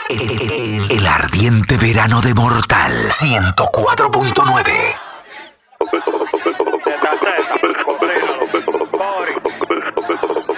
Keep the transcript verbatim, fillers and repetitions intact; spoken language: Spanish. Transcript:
El, el ardiente verano de Mortal ciento cuatro punto nueve.